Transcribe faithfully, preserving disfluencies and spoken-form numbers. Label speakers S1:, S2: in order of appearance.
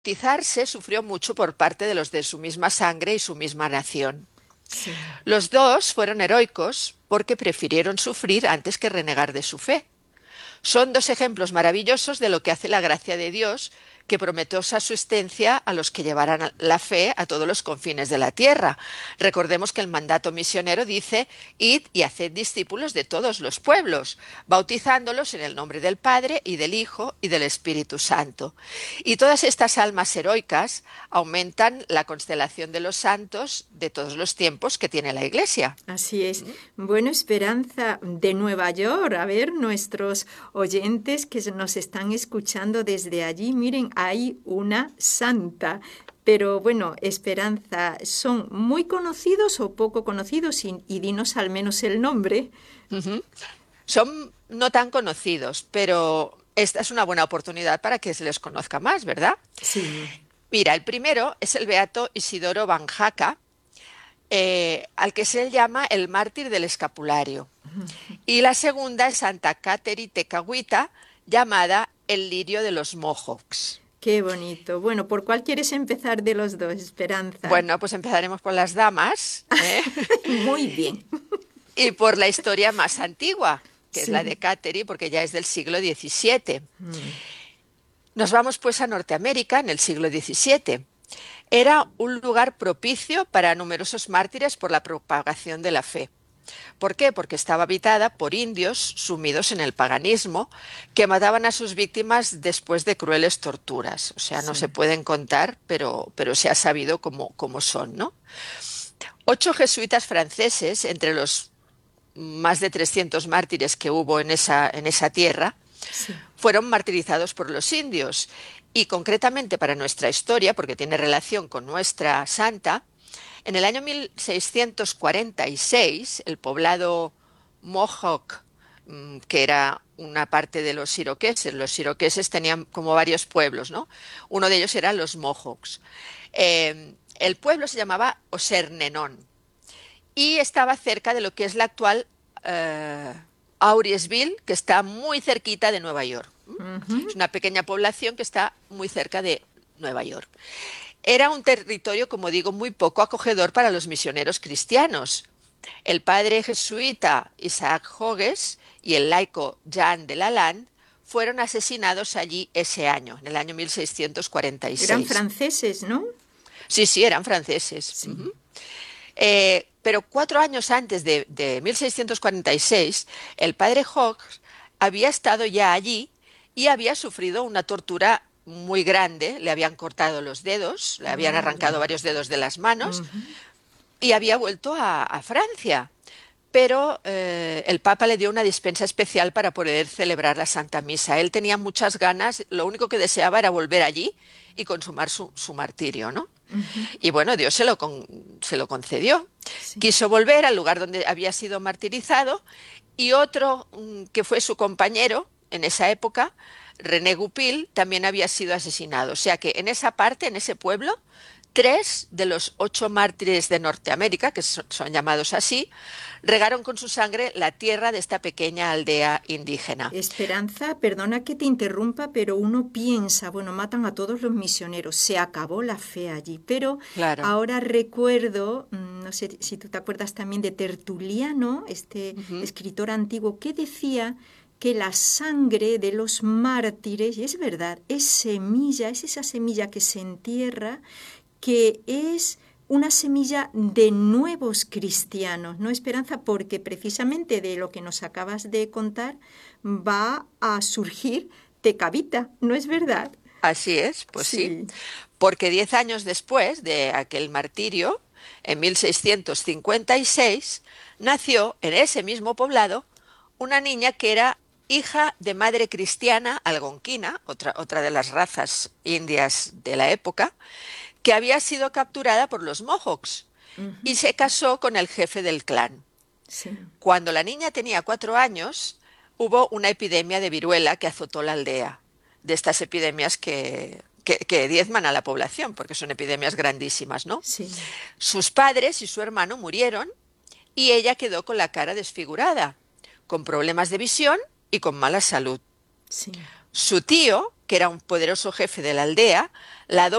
S1: bautizarse sufrió mucho por parte de los de su misma sangre y su misma nación.
S2: Sí.
S1: Los dos fueron heroicos porque prefirieron sufrir antes que renegar de su fe. Son dos ejemplos maravillosos de lo que hace la gracia de Dios, que prometió su asistencia a los que llevaran la fe a todos los confines de la tierra. Recordemos que el mandato misionero dice: id y haced discípulos de todos los pueblos, bautizándolos en el nombre del Padre y del Hijo y del Espíritu Santo. Y todas estas almas heroicas aumentan la constelación de los santos de todos los tiempos que tiene la Iglesia.
S2: Así es. Bueno, Esperanza, de Nueva York, a ver, nuestros oyentes que nos están escuchando desde allí, miren, hay una santa. Pero bueno, Esperanza, ¿son muy conocidos o poco conocidos? Y, y dinos al menos el nombre.
S1: Ujú. Son no tan conocidos, pero esta es una buena oportunidad para que se les conozca más, ¿verdad?
S2: Sí.
S1: Mira, el primero es el beato Isidoro Van Jaca, eh, al que se le llama el mártir del escapulario. Y la segunda es Santa Cateri Tekakwitha, llamada el lirio de los Mohawks.
S2: Qué bonito. Bueno, ¿por cuál quieres empezar de los dos, Esperanza?
S1: Bueno, pues empezaremos por las damas, ¿eh?
S2: Muy bien.
S1: Y por la historia más antigua, que es la
S2: Sí.
S1: de Cateri, porque ya es del siglo diecisiete.
S2: Mm.
S1: Nos vamos pues a Norteamérica en el siglo diecisiete. Era un lugar propicio para numerosos mártires por la propagación de la fe. ¿Por qué? Porque estaba habitada por indios sumidos en el paganismo que mataban a sus víctimas después de crueles torturas. O sea, no se
S2: Sí.
S1: pueden contar, pero, pero se ha sabido cómo, cómo son, ¿no? Ocho jesuitas franceses, entre los más de trescientos mártires que hubo en esa, en esa tierra,
S2: Sí.
S1: fueron martirizados por los indios. Y concretamente para nuestra historia, porque tiene relación con nuestra santa, en el año mil seiscientos cuarenta y seis, el poblado Mohawk, mm, que era una parte de los iroqueses, los iroqueses tenían como varios pueblos, ¿no? Uno de ellos eran los Mohawks. Eh, el pueblo se llamaba Osernenón y estaba cerca de lo que es la actual eh, Auriesville, que está muy cerquita de Nueva York. Es
S2: Ujú.
S1: una pequeña población que está muy cerca de Nueva York. Era un territorio, como digo, muy poco acogedor para los misioneros cristianos. El padre jesuita Isaac Jogues y el laico Jean de Lalande fueron asesinados allí ese año, en el año mil seiscientos cuarenta y
S2: Eran
S1: seis.
S2: franceses, ¿no?
S1: Sí, sí, eran franceses.
S2: Sí.
S1: Ujú. Eh, pero cuatro años antes de, de mil seiscientos cuarenta y seis, el padre Hawks había estado ya allí y había sufrido una tortura muy grande. Le habían cortado los dedos, le habían arrancado
S2: Vaya.
S1: varios dedos de las manos
S2: Ujú.
S1: y había vuelto a, a Francia. Pero eh, el Papa le dio una dispensa especial para poder celebrar la Santa Misa. Él tenía muchas ganas, lo único que deseaba era volver allí y consumar su, su martirio, ¿no?
S2: Ujú.
S1: Y bueno, Dios se lo, con, se lo concedió.
S2: Sí.
S1: Quiso volver al lugar donde había sido martirizado y otro mm, que fue su compañero en esa época, René Goupil, también había sido asesinado. O sea que en esa parte, en ese pueblo, tres de los ocho mártires de Norteamérica, que son, son llamados así, regaron con su sangre la tierra de esta pequeña aldea indígena.
S2: Esperanza, perdona que te interrumpa, pero uno piensa, bueno, matan a todos los misioneros, se acabó la fe allí. Pero
S1: Claro.
S2: ahora recuerdo, mm, no sé si tú te acuerdas también de Tertuliano, este
S1: Ujú.
S2: escritor antiguo, que decía que la sangre de los mártires, y es verdad, es semilla, es esa semilla que se entierra, que es una semilla de nuevos cristianos, ¿no, Esperanza? Porque precisamente de lo que nos acabas de contar va a surgir Tecavita, ¿no es verdad?
S1: Así es, pues sí.
S2: Sí.
S1: Porque diez años después de aquel martirio, en mil seiscientos cincuenta y seis, nació en ese mismo poblado una niña que era hija de madre cristiana algonquina, otra, otra de las razas indias de la época, que había sido capturada por los Mohawks y
S2: Ujú.
S1: se casó con el jefe del clan.
S2: Sí.
S1: Cuando la niña tenía cuatro años, hubo una epidemia de viruela que azotó la aldea, de estas epidemias que, que, que diezman a la población, porque son epidemias grandísimas, ¿no?
S2: Sí.
S1: Sus padres y su hermano murieron y ella quedó con la cara desfigurada, con problemas de visión y con mala salud.
S2: Sí.
S1: Su tío, que era un poderoso jefe de la aldea, la